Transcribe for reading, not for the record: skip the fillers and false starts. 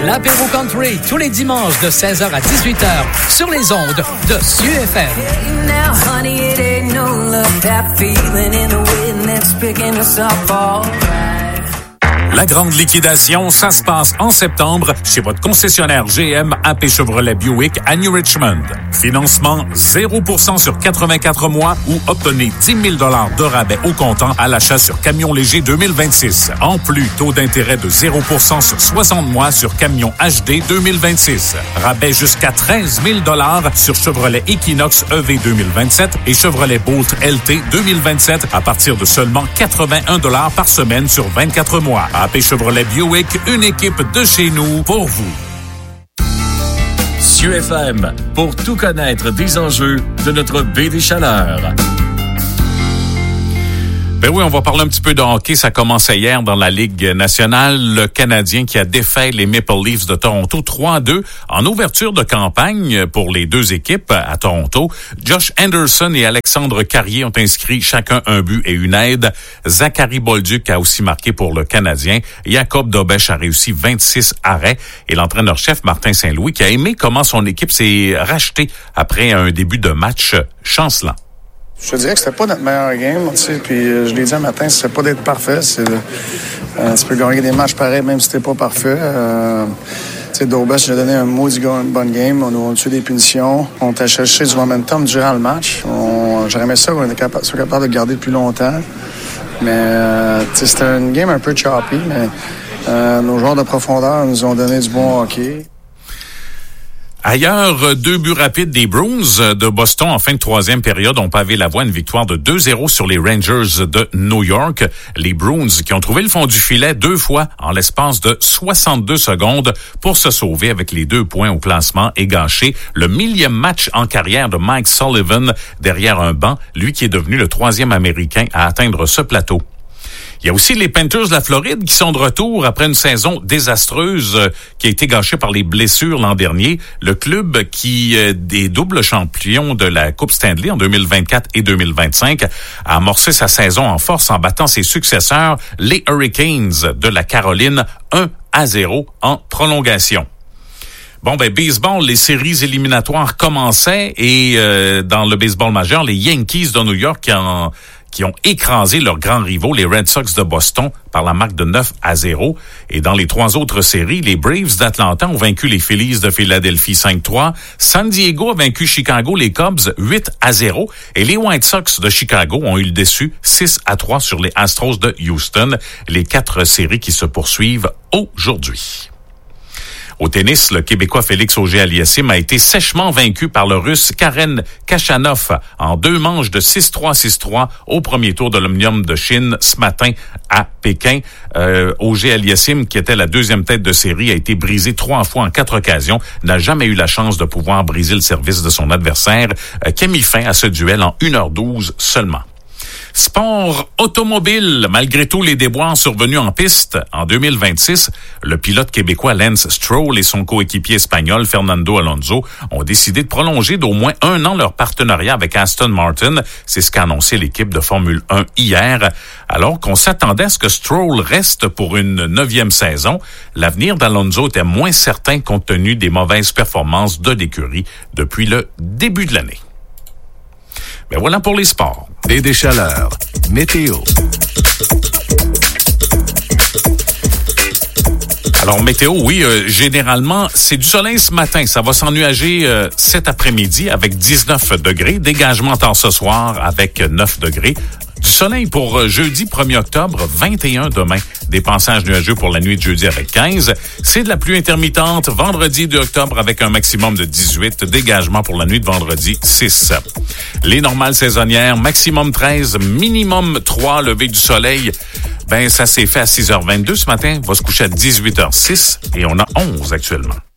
L'apéro country, tous les dimanches de 16h à 18h sur les ondes de CUFM. La grande liquidation, ça se passe en septembre chez votre concessionnaire GM AP Chevrolet Buick à New Richmond. Financement 0% sur 84 mois ou obtenez 10 000 $ de rabais au comptant à l'achat sur camion léger 2026. En plus, taux d'intérêt de 0% sur 60 mois sur camion HD 2026. Rabais jusqu'à 13 000 $ sur Chevrolet Equinox EV 2027 et Chevrolet Bolt LT 2027 à partir de seulement 81 $ par semaine sur 24 mois. AP Chevrolet Buick, une équipe de chez nous pour vous. CUFM, pour tout connaître des enjeux de notre baie des Chaleurs. Ben oui, on va parler un petit peu de hockey. Ça commençait hier dans la Ligue nationale. Le Canadien qui a défait les Maple Leafs de Toronto 3-2 en ouverture de campagne pour les deux équipes à Toronto. Josh Anderson et Alexandre Carrier ont inscrit chacun un but et une aide. Zachary Bolduc a aussi marqué pour le Canadien. Jacob Dobech a réussi 26 arrêts. Et l'entraîneur-chef Martin Saint-Louis qui a aimé comment son équipe s'est rachetée après un début de match chancelant. Je te dirais que c'était pas notre meilleur game, tu sais, puis je l'ai dit un matin, c'est pas d'être parfait, c'est tu peux gagner des matchs pareils même si t'es pas parfait. Tu sais, Dobech, j'ai donné un maudit bonne game, on a tué des punitions, on t'a cherché du momentum durant le match. J'aurais aimé ça qu'on soit capable de garder plus longtemps, mais tu sais, c'était une game un peu choppy, mais nos joueurs de profondeur nous ont donné du bon hockey. Ailleurs, 2 buts rapides des Bruins de Boston en fin de troisième période ont pavé la voie, une victoire de 2-0 sur les Rangers de New York. Les Bruins qui ont trouvé le fond du filet 2 fois en l'espace de 62 secondes pour se sauver avec les 2 points au classement et gâcher le 1000e match en carrière de Mike Sullivan derrière un banc, lui qui est devenu le 3e Américain à atteindre ce plateau. Il y a aussi les Panthers de la Floride qui sont de retour après une saison désastreuse qui a été gâchée par les blessures l'an dernier. Le club qui est double champion de la Coupe Stanley en 2024 et 2025 a amorcé sa saison en force en battant ses successeurs, les Hurricanes de la Caroline, 1-0 en prolongation. Bon, ben, baseball, les séries éliminatoires commençaient et dans le baseball majeur, les Yankees de New York qui ont écrasé leurs grands rivaux, les Red Sox de Boston, par la marque de 9-0. Et dans les 3 autres séries, les Braves d'Atlanta ont vaincu les Phillies de Philadelphie 5-3. San Diego a vaincu Chicago, les Cubs 8-0. Et les White Sox de Chicago ont eu le déçu 6-3 sur les Astros de Houston. Les 4 séries qui se poursuivent aujourd'hui. Au tennis, le Québécois Félix Auger-Aliassime a été sèchement vaincu par le Russe Karen Khachanov en 2 manches de 6-3, 6-3 au premier tour de l'Omnium de Chine ce matin à Pékin. Auger-Aliassime, qui était la 2e tête de série, a été brisé 3 fois en 4 occasions, n'a jamais eu la chance de pouvoir briser le service de son adversaire, qui a mis fin à ce duel en 1h12 seulement. Sport automobile. Malgré tous les déboires survenus en piste, en 2026, le pilote québécois Lance Stroll et son coéquipier espagnol Fernando Alonso ont décidé de prolonger d'au moins 1 an leur partenariat avec Aston Martin. C'est ce qu'a annoncé l'équipe de Formule 1 hier. Alors qu'on s'attendait à ce que Stroll reste pour une 9e saison, l'avenir d'Alonso était moins certain compte tenu des mauvaises performances de l'écurie depuis le début de l'année. Ben voilà pour les sports. Des chaleurs. Météo. Alors, météo, oui, généralement, c'est du soleil ce matin. Ça va s'ennuager cet après-midi avec 19 degrés. Dégagement tard ce soir avec 9 degrés. Du soleil pour jeudi 1er octobre, 21 demain. Des passages nuageux pour la nuit de jeudi avec 15. C'est de la pluie intermittente vendredi 2 octobre avec un maximum de 18. Dégagement pour la nuit de vendredi 6. Les normales saisonnières, maximum 13, minimum 3. Lever du soleil, ben ça s'est fait à 6h22 ce matin. Va se coucher à 18h06 et on a 11 actuellement.